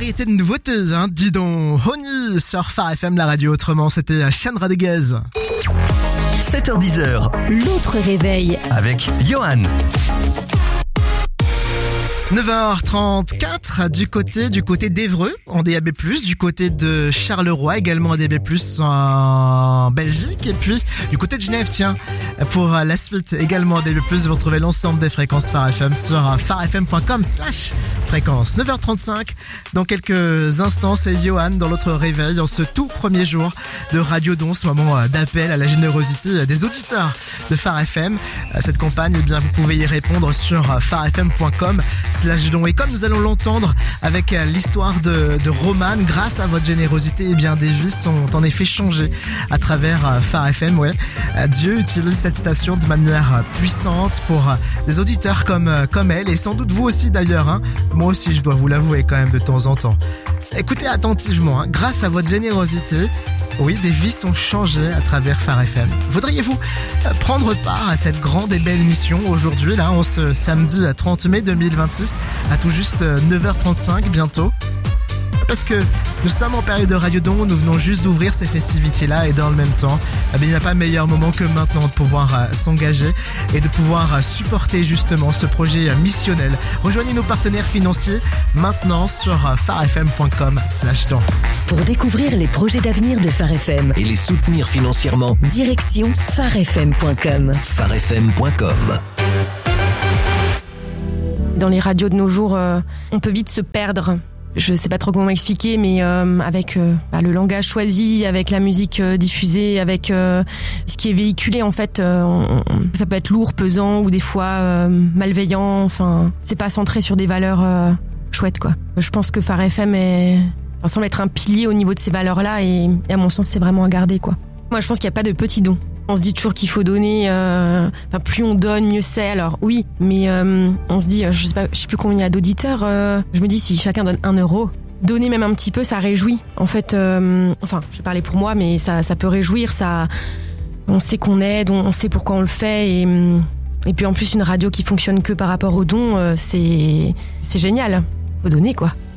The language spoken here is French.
variété de nouveautés, hein, dis donc. Honey sur Phare FM, la radio. Autrement, c'était Sean Rodriguez. 7h10, L'autre réveil. avec Johan. 9h34 du côté d'Évreux en DAB+, du côté de Charleroi également en DAB+, en Belgique, et puis du côté de Genève, tiens, pour la suite également en DAB+, vous retrouvez l'ensemble des fréquences Phare FM sur pharefm.com/fréquence. 9h35, dans quelques instants, c'est Johan dans l'autre réveil en ce tout premier jour de Radio Don, ce moment d'appel à la générosité des auditeurs de Phare FM. Cette campagne, eh bien, vous pouvez y répondre sur pharefm.com/don. Et comme nous allons l'entendre avec l'histoire de Roman, grâce à votre générosité, eh bien, des vies sont en effet changées à travers Phare FM. Ouais. Dieu utilise cette station de manière puissante pour des auditeurs comme elle, et sans doute vous aussi d'ailleurs, hein. Moi aussi, je dois vous l'avouer quand même de temps en temps. Écoutez attentivement, hein. Grâce à votre générosité, oui, des vies sont changées à travers Phare FM. Voudriez-vous prendre part à cette grande et belle mission aujourd'hui, là, en ce samedi 30 mai 2026, à tout juste 9h35 bientôt? Parce que nous sommes en période de Radio Don, nous venons juste d'ouvrir ces festivités-là, et dans le même temps, il n'y a pas meilleur moment que maintenant de pouvoir s'engager et de pouvoir supporter justement ce projet missionnel. Rejoignez nos partenaires financiers maintenant sur pharefm.com/don. Pour découvrir les projets d'avenir de Phare FM, Et les soutenir financièrement. direction pharefm.com. pharefm.com. Dans les radios de nos jours, on peut vite se perdre. Je sais pas trop comment expliquer, mais avec le langage choisi, avec la musique diffusée, avec ce qui est véhiculé, en fait, ça peut être lourd, pesant ou des fois malveillant. Enfin, c'est pas centré sur des valeurs chouettes, quoi. Je pense que Phare FM semble être un pilier au niveau de ces valeurs-là, et à mon sens, c'est vraiment à garder, quoi. Moi, je pense qu'il n'y a pas de petits dons. On se dit toujours qu'il faut donner, plus on donne, mieux c'est. Alors oui, mais on se dit, je sais plus combien il y a d'auditeurs. Je me dis, si chacun donne 1 euro, donner même un petit peu, ça réjouit. En fait, je parlais pour moi, mais ça peut réjouir. Ça, on sait qu'on aide, on sait pourquoi on le fait, et puis en plus une radio qui fonctionne que par rapport aux dons, c'est génial. Faut donner, quoi.